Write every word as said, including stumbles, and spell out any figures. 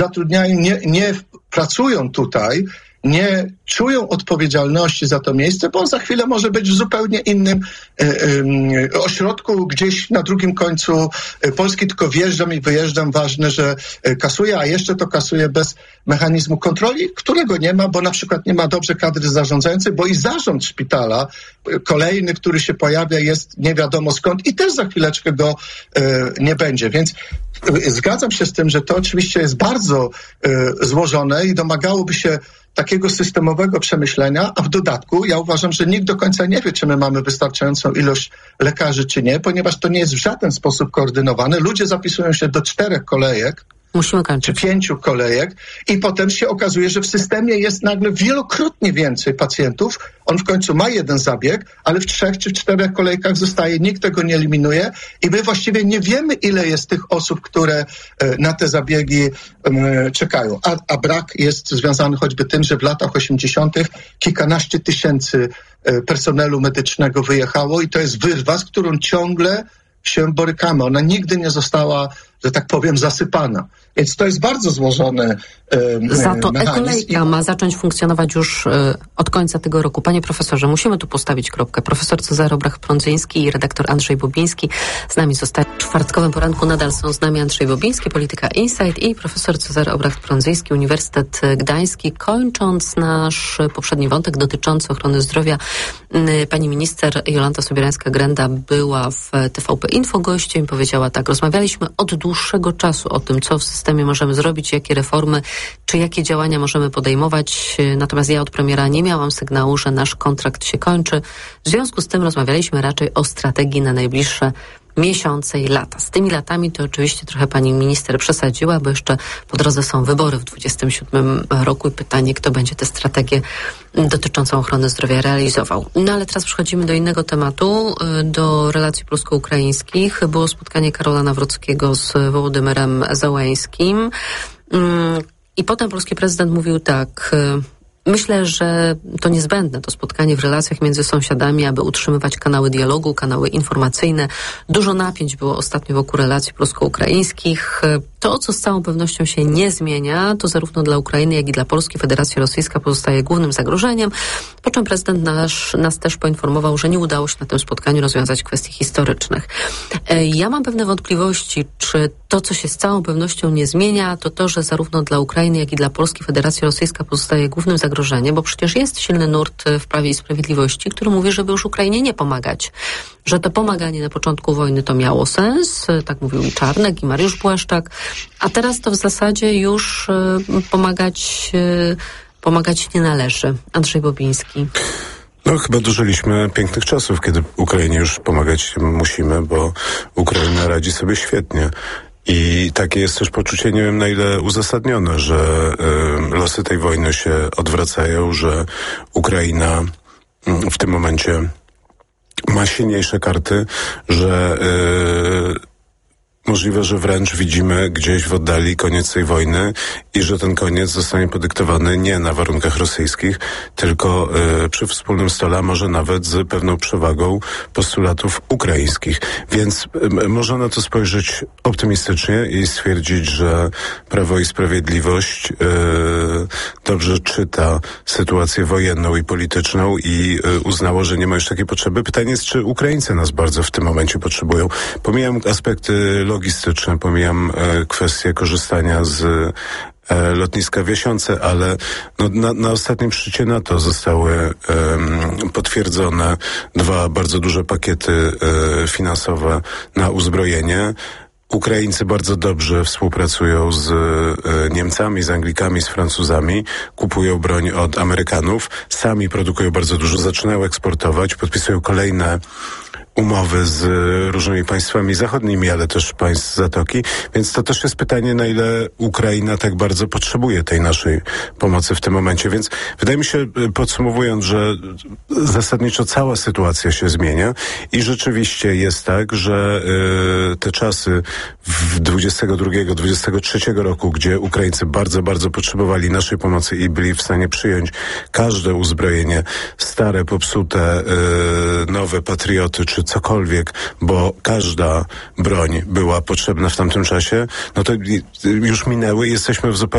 zatrudniają, nie, nie pracują tutaj, nie czują odpowiedzialności za to miejsce, bo on za chwilę może być w zupełnie innym y, y, ośrodku, gdzieś na drugim końcu Polski, tylko wjeżdżam i wyjeżdżam, ważne, że kasuję, a jeszcze to kasuję bez mechanizmu kontroli, którego nie ma, bo na przykład nie ma dobrze kadry zarządzającej, bo i zarząd szpitala, kolejny, który się pojawia, jest nie wiadomo skąd i też za chwileczkę go y, nie będzie, więc y, zgadzam się z tym, że to oczywiście jest bardzo y, złożone i domagałoby się takiego systemowego przemyślenia, a w dodatku ja uważam, że nikt do końca nie wie, czy my mamy wystarczającą ilość lekarzy, czy nie, ponieważ to nie jest w żaden sposób koordynowane. Ludzie zapisują się do czterech kolejek, Musimy kończyć. czy pięciu kolejek i potem się okazuje, że w systemie jest nagle wielokrotnie więcej pacjentów. On w końcu ma jeden zabieg, ale w trzech czy w czterech kolejkach zostaje, nikt tego nie eliminuje i my właściwie nie wiemy, ile jest tych osób, które na te zabiegi um, czekają. A, a brak jest związany choćby tym, że w latach osiemdziesiątych kilkanaście tysięcy personelu medycznego wyjechało i to jest wyrwa, z którą ciągle się borykamy. Ona nigdy nie została, że tak powiem, zasypana. Więc to jest bardzo złożony e, Za to mechanizm. e-kolejka ma zacząć funkcjonować już e, od końca tego roku. Panie profesorze, musimy tu postawić kropkę. Profesor Cezary Obrach-Prądzyński i redaktor Andrzej Bobiński z nami zostali. W czwartkowym poranku nadal są z nami Andrzej Bobiński, Polityka Insight i profesor Cezary Obrach-Prądzyński, Uniwersytet Gdański. Kończąc nasz poprzedni wątek dotyczący ochrony zdrowia, pani minister Jolanta Sobierańska-Grenda była w T V P Info gościem i powiedziała tak: rozmawialiśmy od dłuższego czasu o tym, co w systemie możemy zrobić, jakie reformy, czy jakie działania możemy podejmować. Natomiast ja od premiera nie miałam sygnału, że nasz kontrakt się kończy. W związku z tym rozmawialiśmy raczej o strategii na najbliższe miesiące i lata. Z tymi latami to oczywiście trochę pani minister przesadziła, bo jeszcze po drodze są wybory w dwudziestym siódmym roku i pytanie, kto będzie tę strategię dotyczącą ochrony zdrowia realizował. No ale teraz przechodzimy do innego tematu, do relacji polsko-ukraińskich. Było spotkanie Karola Nawrockiego z Wołodymyrem Zełeńskim i potem polski prezydent mówił tak: myślę, że to niezbędne to spotkanie w relacjach między sąsiadami, aby utrzymywać kanały dialogu, kanały informacyjne. Dużo napięć było ostatnio wokół relacji polsko-ukraińskich. To, co z całą pewnością się nie zmienia, to zarówno dla Ukrainy, jak i dla Polski Federacja Rosyjska pozostaje głównym zagrożeniem, po czym prezydent nas, nas też poinformował, że nie udało się na tym spotkaniu rozwiązać kwestii historycznych. Ja mam pewne wątpliwości, czy to, co się z całą pewnością nie zmienia, to to, że zarówno dla Ukrainy, jak i dla Polski Federacja Rosyjska pozostaje głównym zagrożeniem, bo przecież jest silny nurt w Prawie i Sprawiedliwości, który mówi, żeby już Ukrainie nie pomagać. Że to pomaganie na początku wojny to miało sens, tak mówił i Czarnek, i Mariusz Błaszczak, a teraz to w zasadzie już y, pomagać, y, pomagać nie należy. Andrzej Bobiński. No chyba dożyliśmy pięknych czasów, kiedy Ukrainie już pomagać musimy, bo Ukraina radzi sobie świetnie. I takie jest też poczucie, nie wiem na ile uzasadnione, że y, losy tej wojny się odwracają, że Ukraina y, w tym momencie ma silniejsze karty, że y, możliwe, że wręcz widzimy gdzieś w oddali koniec tej wojny i że ten koniec zostanie podyktowany nie na warunkach rosyjskich, tylko y, przy wspólnym stole, a może nawet z pewną przewagą postulatów ukraińskich. Więc y, można na to spojrzeć optymistycznie i stwierdzić, że Prawo i Sprawiedliwość y, dobrze czyta sytuację wojenną i polityczną i y, uznało, że nie ma już takiej potrzeby. Pytanie jest, czy Ukraińcy nas bardzo w tym momencie potrzebują. Pomijam aspekty logistyczne, pomijam e, kwestię korzystania z e, lotniska w Jasionce, ale no, na, na ostatnim szczycie NATO zostały e, potwierdzone dwa bardzo duże pakiety e, finansowe na uzbrojenie. Ukraińcy bardzo dobrze współpracują z e, Niemcami, z Anglikami, z Francuzami, kupują broń od Amerykanów, sami produkują bardzo dużo, zaczynają eksportować, podpisują kolejne umowy z różnymi państwami zachodnimi, ale też państw Zatoki, więc to też jest pytanie, na ile Ukraina tak bardzo potrzebuje tej naszej pomocy w tym momencie, więc wydaje mi się, podsumowując, że zasadniczo cała sytuacja się zmienia i rzeczywiście jest tak, że y, te czasy w dwudziestego drugiego dwudziestego trzeciego roku, gdzie Ukraińcy bardzo, bardzo potrzebowali naszej pomocy i byli w stanie przyjąć każde uzbrojenie, stare, popsute, y, nowe Patrioty, czy czy cokolwiek, bo każda broń była potrzebna w tamtym czasie, no to już minęły i jesteśmy w zupełnie